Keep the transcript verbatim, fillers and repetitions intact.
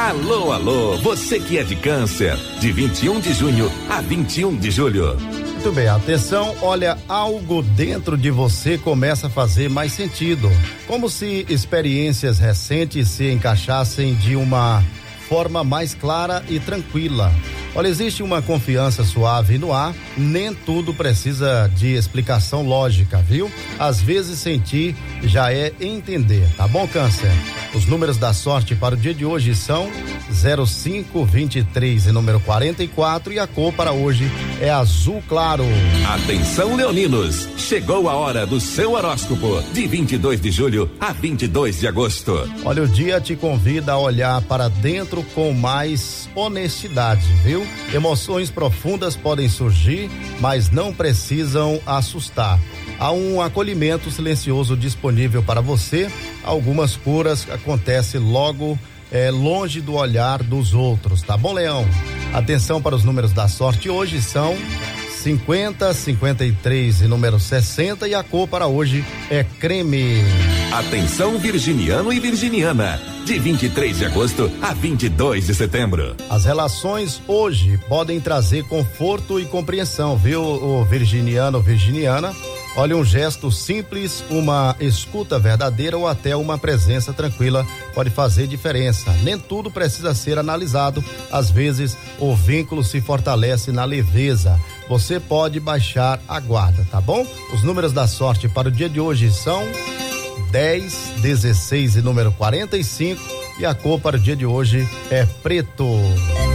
Alô, alô, você que é de Câncer, de vinte e um de junho a vinte e um de julho. Muito bem, atenção, olha, algo dentro de você começa a fazer mais sentido, como se experiências recentes se encaixassem de uma forma mais clara e tranquila. Olha, existe uma confiança suave no ar, nem tudo precisa de explicação lógica, viu? Às vezes sentir já é entender, tá bom, Câncer? Os números da sorte para o dia de hoje são zero cinco, vinte e três e número quarenta e quatro, e a cor para hoje é azul claro. Atenção, leoninos, chegou a hora do seu horóscopo, de vinte e dois de julho a vinte e dois de agosto. Olha, o dia te convida a olhar para dentro com mais honestidade, viu? Emoções profundas podem surgir, mas não precisam assustar. Há um acolhimento silencioso disponível para você. Algumas curas acontecem logo é, longe do olhar dos outros, tá bom, Leão? Atenção para os números da sorte hoje são cinquenta, cinquenta e três e número sessenta, e a cor para hoje é creme. Atenção, virginiano e virginiana, de vinte e três de agosto a vinte e dois de setembro. As relações hoje podem trazer conforto e compreensão, viu, o virginiano ou virginiana? Olha, um gesto simples, uma escuta verdadeira ou até uma presença tranquila pode fazer diferença. Nem tudo precisa ser analisado. Às vezes, o vínculo se fortalece na leveza. Você pode baixar a guarda, tá bom? Os números da sorte para o dia de hoje são dez, dezesseis e número quarenta e cinco, e a cor para o dia de hoje é preto.